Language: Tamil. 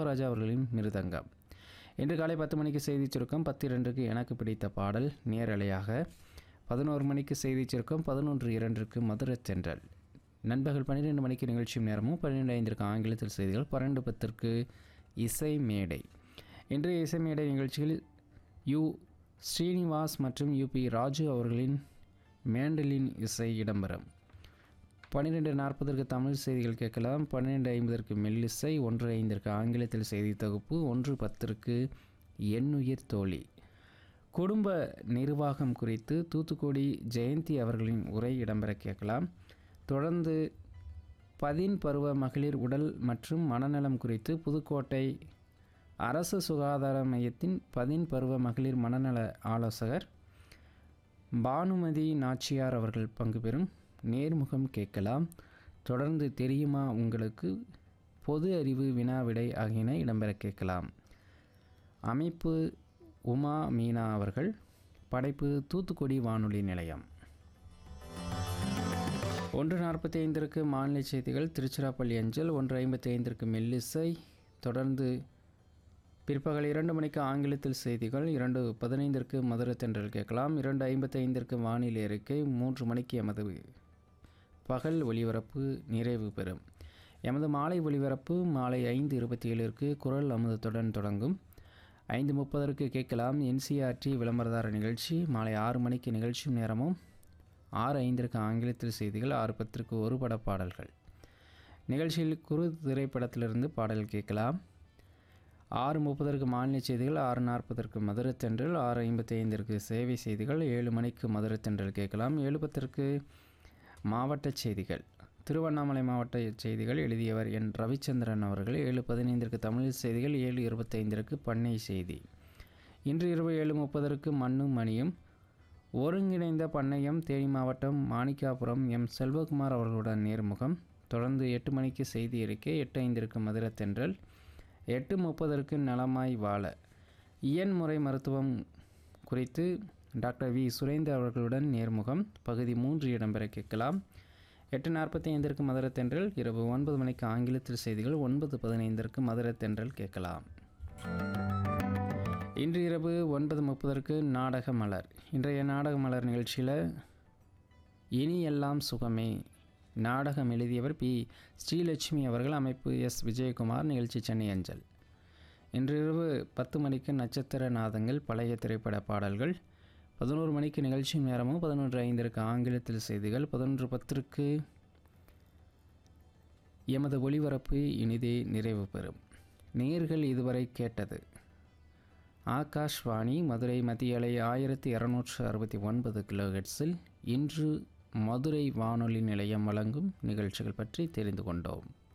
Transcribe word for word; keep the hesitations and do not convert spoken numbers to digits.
இளையராஜா அவர்களின் மிருதங்கம். இன்று காலை பத்து மணிக்கு செய்தி சுருக்கம், பத்து இரண்டுக்கு எனக்கு பிடித்த பாடல் நேரலையாக, பதினோரு மணிக்கு செய்தி சுருக்கம், பதினொன்று இரண்டுக்கு மதுரை தென்றல், நண்பகல் பன்னிரெண்டு மணிக்கு நிகழ்ச்சியும் நேரமும், பன்னிரெண்டு ஐந்திற்கு ஆங்கிலத்தில் செய்திகள், பன்னெண்டு பத்திற்கு இசை மேடை. இன்றைய இசை மேடை நிகழ்ச்சியில் யு ஸ்ரீனிவாஸ் மற்றும் யுபி ராஜு அவர்களின் மேண்டலின் இசை இடம்பெறும். பன்னிரெண்டு நாற்பதற்கு தமிழ் செய்திகள் கேட்கலாம். பன்னிரெண்டு ஐம்பதற்கு மெல்லிசை, ஒன்று ஐந்திற்கு ஆங்கிலத்தில் செய்தி தொகுப்பு, ஒன்று பத்திற்கு எண்ணுயிர் தோழி. குடும்ப நிர்வாகம் குறித்து தூத்துக்குடி ஜெயந்தி அவர்களின் உரை இடம்பெற கேட்கலாம். தொடர்ந்து பதின் பருவ மகளிர் உடல் மற்றும் மனநலம் குறித்து புதுக்கோட்டை அரசு சுகாதார மையத்தின் பதின் பருவ மகளிர் மனநல ஆலோசகர் பானுமதி நாச்சியார் அவர்கள் பங்கு பெறும் நேர்முகம் கேட்கலாம். தொடர்ந்து தெரியுமா உங்களுக்கு, பொது அறிவு வினா விடை ஆகியன இடம்பெற கேட்கலாம். அமைப்பு உமா மீனா அவர்கள், படைப்பு தூத்துக்குடி வானொலி நிலையம். ஒன்று நாற்பத்தி ஐந்திற்கு மாநில செய்திகள் திருச்சிராப்பள்ளி அஞ்சல், ஒன்று ஐம்பத்தி ஐந்திற்கு மெல்லிசை, தொடர்ந்து பிற்பகல் இரண்டு மணிக்கு ஆங்கிலத்தில் செய்திகள், இரண்டு பதினைந்திற்கு மதுரை தென்றல் கேட்கலாம். இரண்டு ஐம்பத்தி ஐந்திற்கு வானிலை அறிக்கை, மூன்று மணிக்கு எமது பகல் ஒலிபரப்பு நிறைவு பெறும். எமது மாலை ஒலிபரப்பு மாலை ஐந்து இருபத்தி ஏழிற்கு குரல் அமுதத்துடன் தொடங்கும். ஐந்து முப்பதற்கு கேட்கலாம் என்சிஆர்டி விளம்பரதார நிகழ்ச்சி. மாலை ஆறு மணிக்கு நிகழ்ச்சியும் நேரமும், ஆறு ஐந்திற்கு ஆங்கிலத்தில் செய்திகள், ஆறு பத்திற்கு ஒரு பட பாடல்கள். நிகழ்ச்சியில் குறு திரைப்படத்திலிருந்து பாடல் கேட்கலாம். ஆறு முப்பதற்கு மாநில செய்திகள், ஆறு நாற்பதற்கு மதுரை தென்றல், ஆறு ஐம்பத்தி ஐந்திற்கு சேவை செய்திகள், ஏழு மணிக்கு மதுரை தென்றல் கேட்கலாம். ஏழு பத்திற்கு மாவட்ட செய்திகள், திருவண்ணாமலை மாவட்ட செய்திகள், எழுதியவர் என் ரவிச்சந்திரன் அவர்கள். ஏழு பதினைந்திற்கு தமிழ் செய்திகள், ஏழு இருபத்தைந்திற்கு பண்ணை செய்தி. இன்று இரவு ஏழு முப்பதற்கு மண்ணும் மணியும், ஒருங்கிணைந்த பண்ணையம் தேனி மாவட்டம் மாணிக்காபுரம் எம் செல்வகுமார் அவர்களுடன் நேர்முகம். தொடர்ந்து எட்டு மணிக்கு செய்தி அறிக்கை, எட்டு ஐந்திற்கு மதுரை தென்றல், எட்டு முப்பதற்கு நலமாய் வாழ இயன்முறை மருத்துவம் குறித்து டாக்டர் வி சுரேந்தர் அவர்களுடன் நேர்முகம் பகுதி மூன்று இடம்பெற கேட்கலாம். எட்டு நாற்பத்தி ஐந்திற்கு மதுரை தென்றல், இரவு ஒன்பது மணிக்கு ஆங்கிலத்தில் செய்திகள், ஒன்பது பதினைந்திற்கு மதுரை தென்றல் கேட்கலாம். இன்று இரவு ஒன்பது முப்பதற்கு நாடக மலர். இன்றைய நாடக மலர் நிகழ்ச்சியில் இனி எல்லாம் சுகமே நாடகம் எழுதியவர் பி ஸ்ரீலட்சுமி அவர்கள், அமைப்பு எஸ் விஜயகுமார், நிகழ்ச்சி சென்னை அஞ்சல். இன்றிரவு பத்து மணிக்கு நட்சத்திர நாதங்கள் பழைய திரைப்பட பாடல்கள், பதினோரு மணிக்கு நிகழ்ச்சி நேரமும், பதினொன்று ஐந்திற்கு ஆங்கிலத்தில் செய்திகள், பதினொன்று பத்திற்கு எமது ஒளிபரப்பு இனிதே நிறைவு பெறும். நேர்கள் இதுவரை கேட்டது ஆகாஷ்வாணி மதுரை மத்திய அலை ஆயிரத்தி இரநூற்று அறுபத்தி ஒன்பது கிலோஹெர்ட்ஸில் இன்று மதுரை வானொலி நிலையம் வழங்கும் நிகழ்ச்சிகள் பற்றி தெரிந்து கொண்டோம்.